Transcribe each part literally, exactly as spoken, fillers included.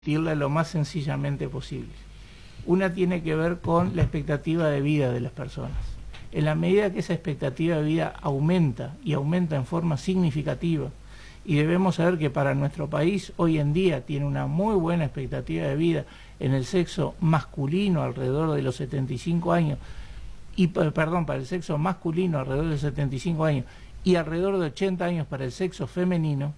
discutirla lo más sencillamente posible. Una tiene que ver con la expectativa de vida de las personas. En la medida que esa expectativa de vida aumenta y aumenta en forma significativa, y debemos saber que para nuestro país hoy en día tiene una muy buena expectativa de vida en el sexo masculino alrededor de los setenta y cinco años, y perdón, para el sexo masculino alrededor de los setenta y cinco años y alrededor de ochenta años para el sexo femenino,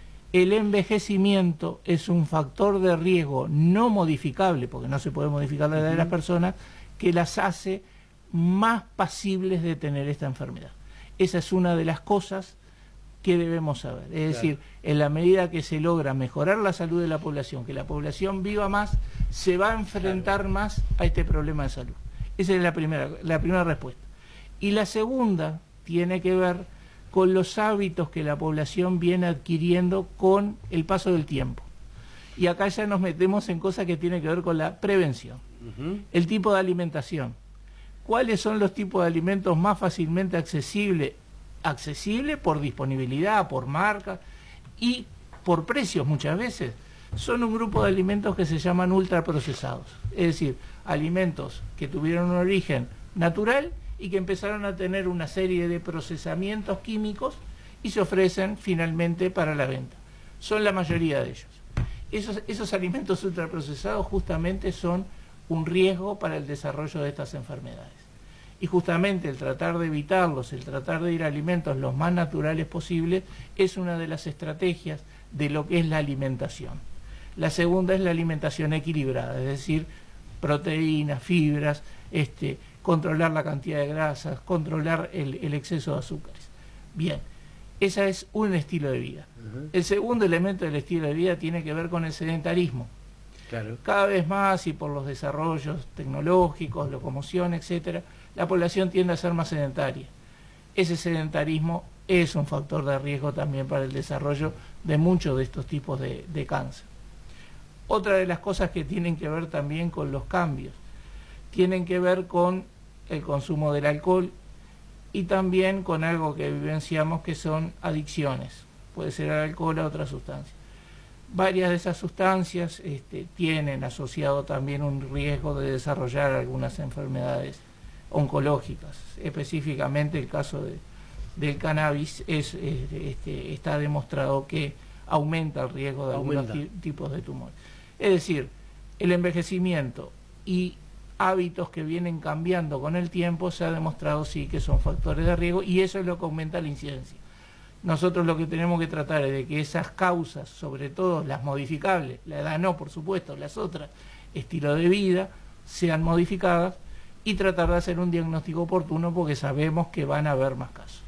el envejecimiento es un factor de riesgo no modificable, porque no se puede modificar la edad de las personas, que las hace más pasibles de tener esta enfermedad. Esa es una de las cosas que debemos saber. Es claro. decir, en la medida que se logra mejorar la salud de la población, que la población viva más, se va a enfrentar claro. más a este problema de salud. Esa es la primera, la primera respuesta. Y la segunda tiene que ver con los hábitos que la población viene adquiriendo con el paso del tiempo. Y acá ya nos metemos en cosas que tienen que ver con la prevención. Uh-huh. El tipo de alimentación. ¿Cuáles son los tipos de alimentos más fácilmente accesibles? Accesible por disponibilidad, por marca y por precios muchas veces. Son un grupo de alimentos que se llaman ultraprocesados. Es decir, alimentos que tuvieron un origen natural y que empezaron a tener una serie de procesamientos químicos y se ofrecen finalmente para la venta. Son la mayoría de ellos. Esos, esos alimentos ultraprocesados justamente son un riesgo para el desarrollo de estas enfermedades. Y justamente el tratar de evitarlos, el tratar de ir a alimentos los más naturales posibles, es una de las estrategias de lo que es la alimentación. La segunda es la alimentación equilibrada, es decir, proteínas, fibras, este, controlar la cantidad de grasas, controlar el, el exceso de azúcares. Bien, ese es un estilo de vida. Uh-huh. El segundo elemento del estilo de vida tiene que ver con el sedentarismo. Claro. Cada vez más, y por los desarrollos tecnológicos, locomoción, etcétera, la población tiende a ser más sedentaria. Ese sedentarismo es un factor de riesgo también para el desarrollo de muchos de estos tipos de, de cáncer. Otra de las cosas que tienen que ver también con los cambios, tienen que ver con el consumo del alcohol y también con algo que vivenciamos que son adicciones. Puede ser al alcohol o a otras sustancias. Varias de esas sustancias este, tienen asociado también un riesgo de desarrollar algunas enfermedades oncológicas. Específicamente el caso de, del cannabis es, es, este, está demostrado que aumenta el riesgo de aumenta. algunos tipos de tumores. Es decir, el envejecimiento y hábitos que vienen cambiando con el tiempo se ha demostrado sí que son factores de riesgo y eso es lo que aumenta la incidencia. Nosotros lo que tenemos que tratar es de que esas causas, sobre todo las modificables, la edad no por supuesto, las otras, estilo de vida, sean modificadas y tratar de hacer un diagnóstico oportuno porque sabemos que van a haber más casos.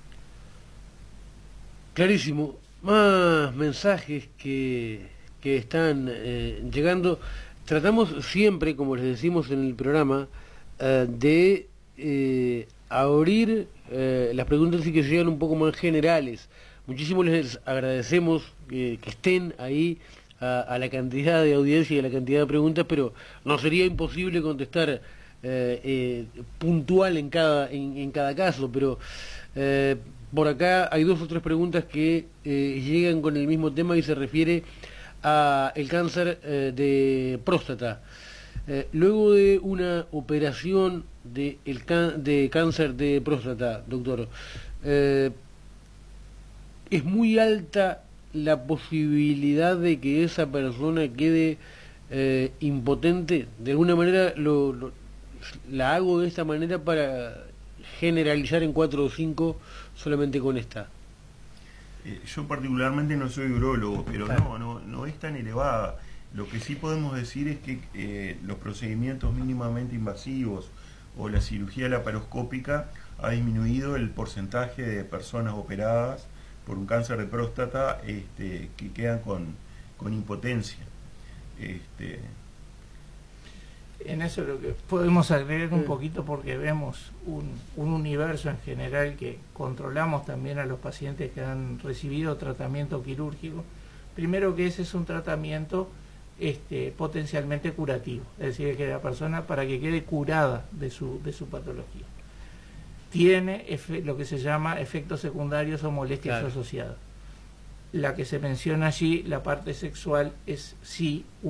Clarísimo. Más mensajes que, que están eh, llegando. Tratamos siempre, como les decimos en el programa, eh, de eh, abrir eh, las preguntas y que sean un poco más generales. Muchísimo les agradecemos eh, que estén ahí a, a la cantidad de audiencia y a la cantidad de preguntas, pero nos sería imposible contestar eh, eh, puntual en cada, en, en cada caso, pero eh, por acá hay dos o tres preguntas que eh, llegan con el mismo tema y se refiere a el cáncer eh, de próstata. Eh, luego de una operación de, el can de cáncer de próstata, doctor, eh, ¿es muy alta la posibilidad de que esa persona quede eh, impotente? De alguna manera lo, lo, la hago de esta manera para generalizar en cuatro o cinco solamente con esta. Eh, yo particularmente no soy urólogo, pero claro. no, no, no es tan elevada. Lo que sí podemos decir es que eh, los procedimientos mínimamente invasivos o la cirugía laparoscópica ha disminuido el porcentaje de personas operadas por un cáncer de próstata este, que quedan con, con impotencia. Este, En eso lo que podemos agregar un poquito porque vemos un, un universo en general que controlamos también a los pacientes que han recibido tratamiento quirúrgico. Primero que ese es un tratamiento este, potencialmente curativo, es decir, que la persona para que quede curada de su, de su patología. Tiene efe, lo que se llama efectos secundarios o molestias claro. asociadas. la que se menciona allí, la parte sexual, es sí